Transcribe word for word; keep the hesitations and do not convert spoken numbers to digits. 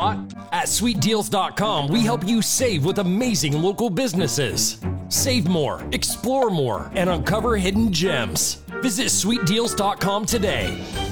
not? At sweet deals dot com, we help you save with amazing local businesses. Save more, explore more, and uncover hidden gems. Visit sweet deals dot com today.